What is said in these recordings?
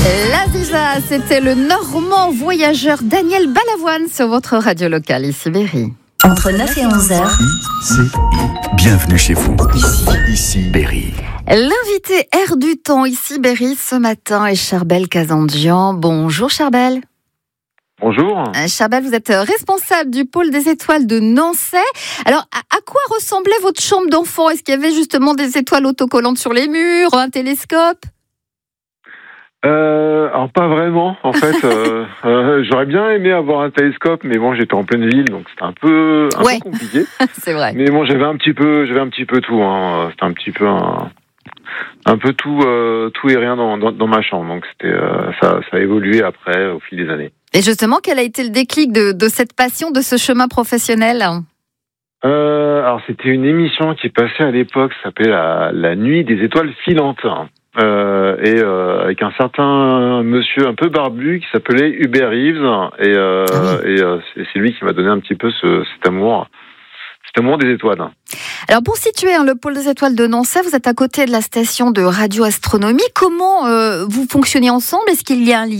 La Ziza, c'était le Normand voyageur Daniel Balavoine sur votre radio locale, ici Berry. Entre 9 et 11 heures. ICI. Bienvenue chez vous. Ici Berry. L'invité Air du temps, ici Berry, ce matin, est Charbel Kazandjian. Bonjour Charbel. Bonjour. Charbel, vous êtes responsable du pôle des étoiles de Nançay. Alors, à quoi ressemblait votre chambre d'enfant ? Est-ce qu'il y avait justement des étoiles autocollantes sur les murs, un télescope ? Alors pas vraiment, en fait. J'aurais bien aimé avoir un télescope, mais bon, j'étais en pleine ville, donc c'était un peu compliqué. C'est vrai. Mais bon, j'avais un petit peu tout. Hein. C'était un petit peu un peu tout et rien dans ma chambre. Donc c'était ça a évolué après au fil des années. Et justement, quel a été le déclic de cette passion, de ce chemin professionnel ? Alors c'était une émission qui passait à l'époque, ça s'appelait la Nuit des étoiles filantes. Avec un certain monsieur un peu barbu qui s'appelait Hubert Reeves c'est lui qui m'a donné un petit peu cet amour des étoiles. Alors pour situer le pôle des étoiles de Nançay, vous êtes à côté de la station de radioastronomie. Comment vous fonctionnez ensemble ? Est-ce qu'il y a un lien ?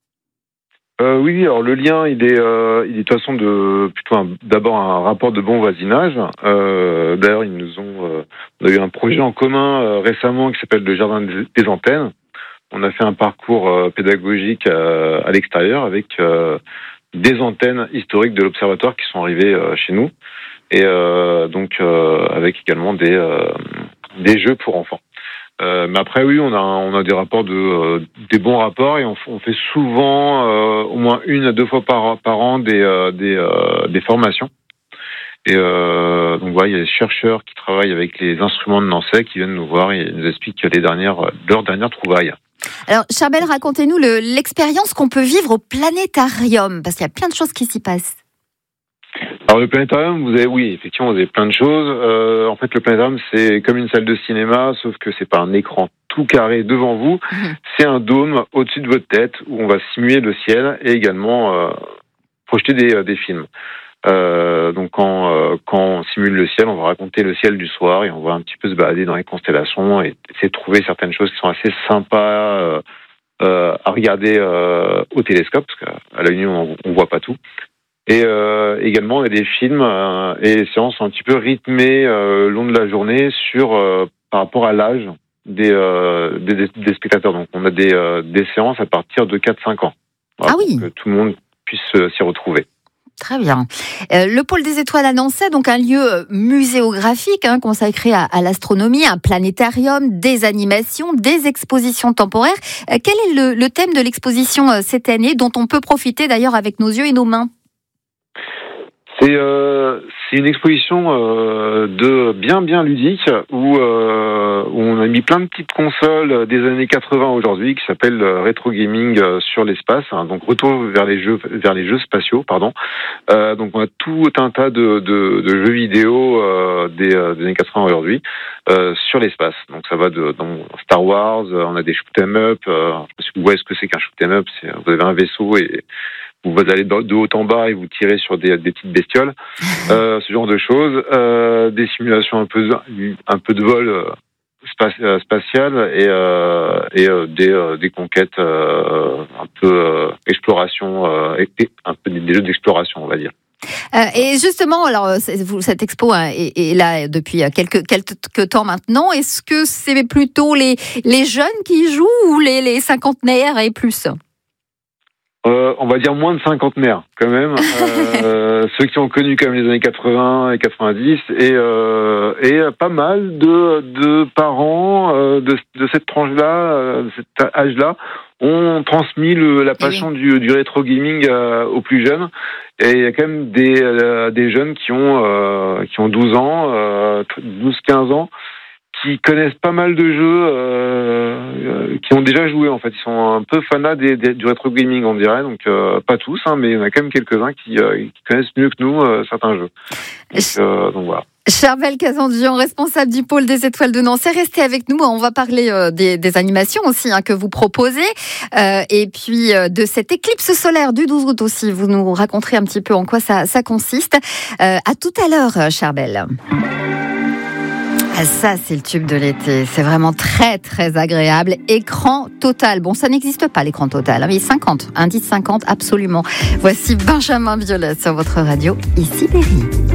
Oui, alors le lien, il est de toute façon d'abord un rapport de bon voisinage. D'ailleurs, on a eu un projet en commun récemment qui s'appelle le Jardin des Antennes. On a fait un parcours pédagogique à l'extérieur avec des antennes historiques de l'observatoire qui sont arrivées chez nous, et avec également des jeux pour enfants. Mais après, oui, on a des rapports des bons rapports, et on fait souvent au moins 1 à 2 fois par an des formations. Et donc voilà, il y a des chercheurs qui travaillent avec les instruments de Nançay qui viennent nous voir et nous expliquent leurs dernières trouvailles. Alors, Charbel, racontez-nous l'expérience qu'on peut vivre au planétarium, parce qu'il y a plein de choses qui s'y passent. Alors le planétarium, vous avez plein de choses. En fait, le planétarium, c'est comme une salle de cinéma, sauf que c'est pas un écran tout carré devant vous. C'est un dôme au-dessus de votre tête où on va simuler le ciel et également projeter des films. Donc quand on simule le ciel, on va raconter le ciel du soir et on va un petit peu se balader dans les constellations et essayer de trouver certaines choses qui sont assez sympas à regarder au télescope, parce qu'à l'œil nu on voit pas tout. Et également, on a des films et des séances un petit peu rythmées le long de la journée par rapport à l'âge des spectateurs. Donc, on a des séances à partir de 4-5 ans. Voilà, pour que tout le monde puisse s'y retrouver. Très bien. Le pôle des étoiles à Nançay, donc un lieu muséographique consacré à l'astronomie, un planétarium, des animations, des expositions temporaires. Quel est le thème de l'exposition cette année, dont on peut profiter d'ailleurs avec nos yeux et nos mains ? C'est une exposition de bien ludique où on a mis plein de petites consoles des années 80 aujourd'hui qui s'appelle Retro Gaming sur l'espace, donc retour vers les jeux spatiaux, pardon. Donc on a tout un tas de jeux vidéo des années 80 aujourd'hui sur l'espace. Donc ça va dans Star Wars, on a des shoot 'em up. Je sais pas si vous voyez ce que c'est qu'un shoot 'em up. Vous avez un vaisseau et vous allez de haut en bas et vous tirez sur des petites bestioles, ce genre de choses, des simulations un peu de vol spatial et des conquêtes un peu exploration, et un peu des jeux d'exploration, on va dire. Et justement, alors cette expo est là depuis quelques temps maintenant. Est-ce que c'est plutôt les jeunes qui jouent ou les cinquantenaires et plus ? On va dire moins de cinquantenaires quand même, ceux qui ont connu quand même les années 80 et 90 et pas mal de parents de cette tranche-là, de cet âge-là, ont transmis la passion du rétro gaming aux plus jeunes. Et il y a quand même des jeunes qui ont 12 ans, 12-15 ans, qui connaissent pas mal de jeux, qui ont déjà joué en fait. Ils sont un peu fanats du rétro gaming, on dirait. Donc pas tous, mais il y en a quand même quelques-uns qui connaissent mieux que nous certains jeux. Donc voilà. Charbel Kazandjian, responsable du pôle des étoiles de Nançay, restez avec nous. On va parler des animations aussi que vous proposez, et puis de cette éclipse solaire du 12 août aussi. Vous nous raconterez un petit peu en quoi ça consiste. À tout à l'heure, Charbel. Ah, ça, c'est le tube de l'été. C'est vraiment très, très agréable. Écran total. Bon, ça n'existe pas, l'écran total. Mais 50, indice 50, absolument. Voici Benjamin Biolay sur votre radio, ici Berry.